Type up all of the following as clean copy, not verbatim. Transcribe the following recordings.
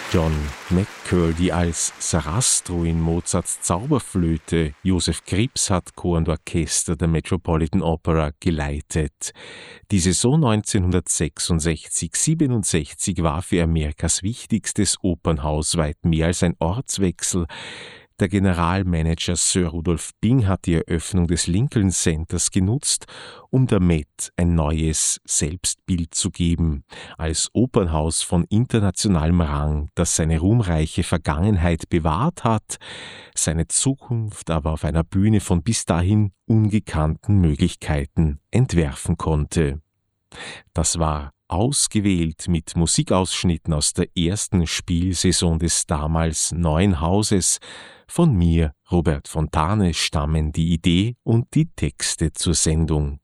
John McCurdy als Sarastro in Mozarts Zauberflöte. Josef Krips hat Chor und Orchester der Metropolitan Opera geleitet. Die Saison 1966/67 war für Amerikas wichtigstes Opernhaus weit mehr als ein Ortswechsel. Der Generalmanager Sir Rudolph Bing hat die Eröffnung des Lincoln Centers genutzt, um der Met ein neues Selbstbild zu geben. Als Opernhaus von internationalem Rang, das seine ruhmreiche Vergangenheit bewahrt hat, seine Zukunft aber auf einer Bühne von bis dahin ungekannten Möglichkeiten entwerfen konnte. Das war ausgewählt mit Musikausschnitten aus der ersten Spielsaison des damals neuen Hauses. Von mir, Robert Fontane, stammen die Idee und die Texte zur Sendung.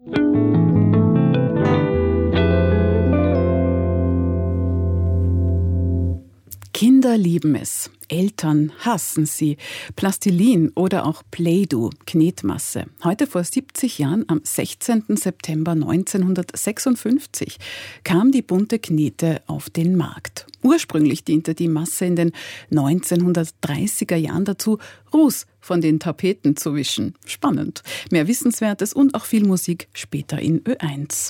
Kinder lieben es, Eltern hassen sie. Plastilin oder auch Play-Doh, Knetmasse. Heute vor 70 Jahren, am 16. September 1956, kam die bunte Knete auf den Markt. Ursprünglich diente die Masse in den 1930er Jahren dazu, Ruß von den Tapeten zu wischen. Spannend. Mehr Wissenswertes und auch viel Musik später in Ö1.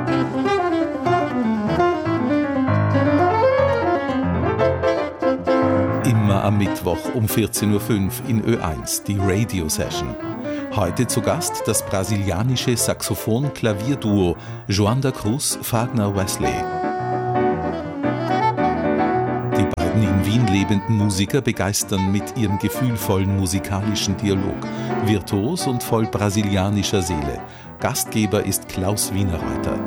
Immer am Mittwoch um 14.05 Uhr in Ö1, die Radio-Session. Heute zu Gast das brasilianische Saxophon-Klavierduo Joanda Cruz, Fagner Wesley. Die beiden in Wien lebenden Musiker begeistern mit ihrem gefühlvollen musikalischen Dialog, virtuos und voll brasilianischer Seele. Gastgeber ist Klaus Wienerreuter.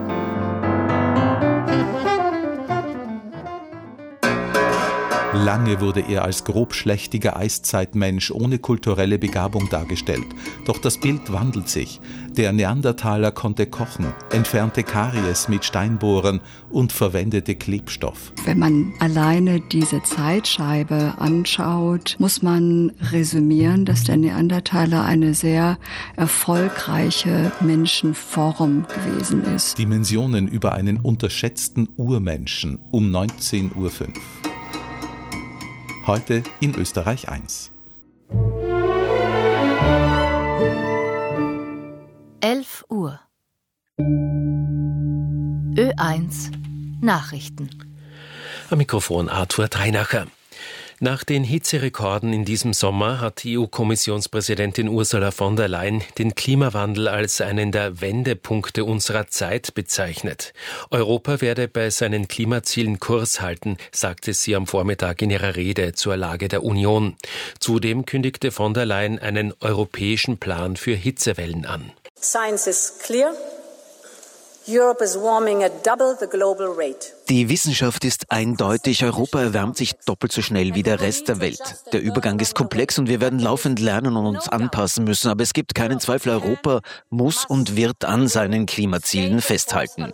Lange wurde er als grobschlächtiger Eiszeitmensch ohne kulturelle Begabung dargestellt. Doch das Bild wandelt sich. Der Neandertaler konnte kochen, entfernte Karies mit Steinbohrern und verwendete Klebstoff. Wenn man alleine diese Zeitscheibe anschaut, muss man resümieren, dass der Neandertaler eine sehr erfolgreiche Menschenform gewesen ist. Dimensionen über einen unterschätzten Urmenschen um 19.05 Uhr. Heute in Österreich 1. 11 Uhr. Ö1 Nachrichten. Am Mikrofon Arthur Dreinacher. Nach den Hitzerekorden in diesem Sommer hat EU-Kommissionspräsidentin Ursula von der Leyen den Klimawandel als einen der Wendepunkte unserer Zeit bezeichnet. Europa werde bei seinen Klimazielen Kurs halten, sagte sie am Vormittag in ihrer Rede zur Lage der Union. Zudem kündigte von der Leyen einen europäischen Plan für Hitzewellen an. Science is clear. Europe is warming at double the global rate. Die Wissenschaft ist eindeutig. Europa erwärmt sich doppelt so schnell wie der Rest der Welt. Der Übergang ist komplex und wir werden laufend lernen und uns anpassen müssen. Aber es gibt keinen Zweifel, Europa muss und wird an seinen Klimazielen festhalten.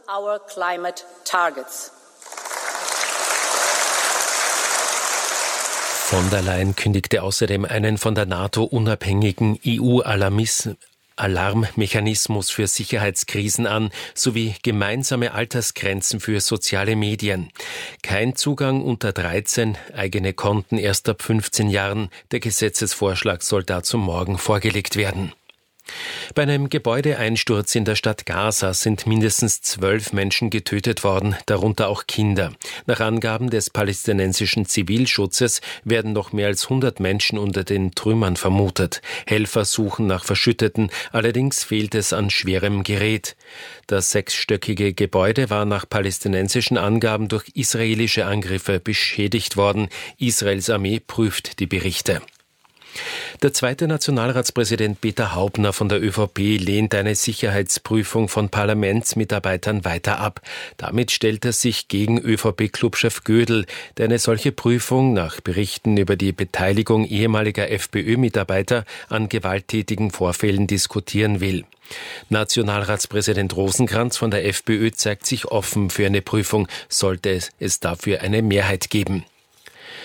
Von der Leyen kündigte außerdem einen von der NATO unabhängigen Alarmmechanismus für Sicherheitskrisen an, sowie gemeinsame Altersgrenzen für soziale Medien. Kein Zugang unter 13, eigene Konten erst ab 15 Jahren. Der Gesetzesvorschlag soll dazu morgen vorgelegt werden. Bei einem Gebäudeeinsturz in der Stadt Gaza sind mindestens 12 Menschen getötet worden, darunter auch Kinder. Nach Angaben des palästinensischen Zivilschutzes werden noch mehr als 100 Menschen unter den Trümmern vermutet. Helfer suchen nach Verschütteten, allerdings fehlt es an schwerem Gerät. Das 6-stöckige Gebäude war nach palästinensischen Angaben durch israelische Angriffe beschädigt worden. Israels Armee prüft die Berichte. Der zweite Nationalratspräsident Peter Haubner von der ÖVP lehnt eine Sicherheitsprüfung von Parlamentsmitarbeitern weiter ab. Damit stellt er sich gegen ÖVP-Clubchef Gödel, der eine solche Prüfung nach Berichten über die Beteiligung ehemaliger FPÖ-Mitarbeiter an gewalttätigen Vorfällen diskutieren will. Nationalratspräsident Rosenkrantz von der FPÖ zeigt sich offen für eine Prüfung, sollte es dafür eine Mehrheit geben.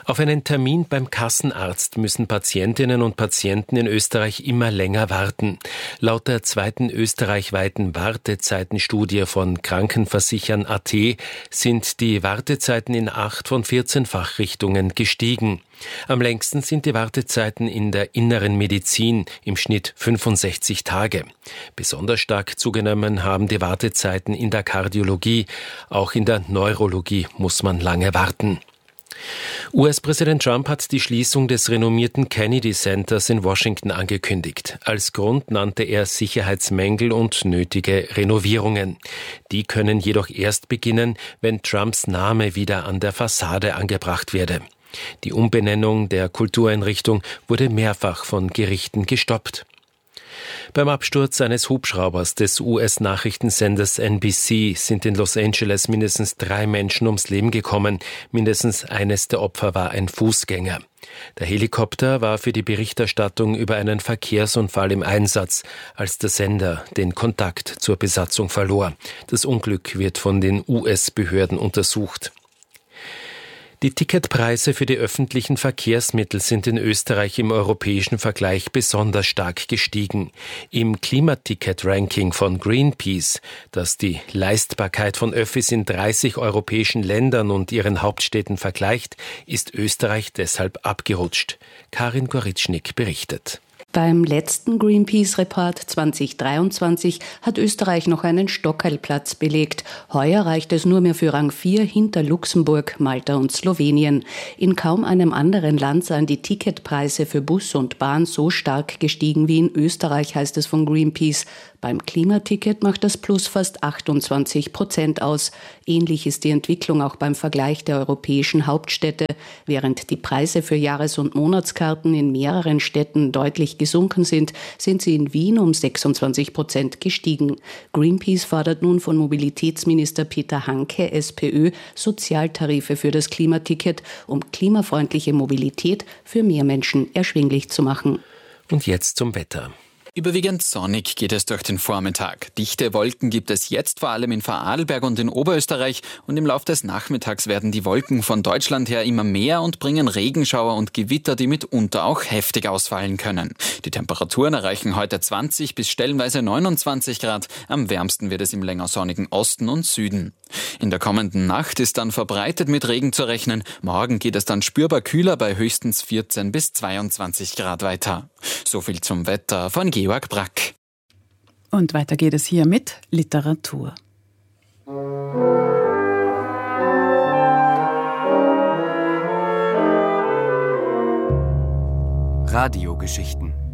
Auf einen Termin beim Kassenarzt müssen Patientinnen und Patienten in Österreich immer länger warten. Laut der zweiten österreichweiten Wartezeitenstudie von Krankenversichern.at sind die Wartezeiten in 8 von 14 Fachrichtungen gestiegen. Am längsten sind die Wartezeiten in der inneren Medizin, im Schnitt 65 Tage. Besonders stark zugenommen haben die Wartezeiten in der Kardiologie. Auch in der Neurologie muss man lange warten. US-Präsident Trump hat die Schließung des renommierten Kennedy Centers in Washington angekündigt. Als Grund nannte er Sicherheitsmängel und nötige Renovierungen. Die können jedoch erst beginnen, wenn Trumps Name wieder an der Fassade angebracht werde. Die Umbenennung der Kultureinrichtung wurde mehrfach von Gerichten gestoppt. Beim Absturz eines Hubschraubers des US-Nachrichtensenders NBC sind in Los Angeles mindestens 3 Menschen ums Leben gekommen. Mindestens eines der Opfer war ein Fußgänger. Der Helikopter war für die Berichterstattung über einen Verkehrsunfall im Einsatz, als der Sender den Kontakt zur Besatzung verlor. Das Unglück wird von den US-Behörden untersucht. Die Ticketpreise für die öffentlichen Verkehrsmittel sind in Österreich im europäischen Vergleich besonders stark gestiegen. Im Klimaticket-Ranking von Greenpeace, das die Leistbarkeit von Öffis in 30 europäischen Ländern und ihren Hauptstädten vergleicht, ist Österreich deshalb abgerutscht. Karin Goritschnik berichtet. Beim letzten Greenpeace-Report 2023 hat Österreich noch einen Stockerlplatz belegt. Heuer reicht es nur mehr für Rang 4 hinter Luxemburg, Malta und Slowenien. In kaum einem anderen Land seien die Ticketpreise für Bus und Bahn so stark gestiegen wie in Österreich, heißt es von Greenpeace. Beim Klimaticket macht das Plus fast 28% aus. Ähnlich ist die Entwicklung auch beim Vergleich der europäischen Hauptstädte. Während die Preise für Jahres- und Monatskarten in mehreren Städten deutlich gesunken sind, sind sie in Wien um 26% gestiegen. Greenpeace fordert nun von Mobilitätsminister Peter Hanke, SPÖ, Sozialtarife für das Klimaticket, um klimafreundliche Mobilität für mehr Menschen erschwinglich zu machen. Und jetzt zum Wetter. Überwiegend sonnig geht es durch den Vormittag. Dichte Wolken gibt es jetzt vor allem in Vorarlberg und in Oberösterreich und im Laufe des Nachmittags werden die Wolken von Deutschland her immer mehr und bringen Regenschauer und Gewitter, die mitunter auch heftig ausfallen können. Die Temperaturen erreichen heute 20 bis stellenweise 29 Grad. Am wärmsten wird es im länger sonnigen Osten und Süden. In der kommenden Nacht ist dann verbreitet mit Regen zu rechnen. Morgen geht es dann spürbar kühler bei höchstens 14 bis 22 Grad weiter. So viel zum Wetter von Georg Brack. Und weiter geht es hier mit Literatur. Radiogeschichten.